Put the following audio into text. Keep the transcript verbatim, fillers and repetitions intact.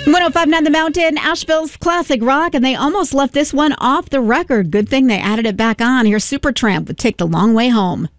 one oh five point nine The Mountain, Asheville's classic rock, and they almost left this one off the record. Good thing they added it back on. Here's Supertramp with Take the Long Way Home.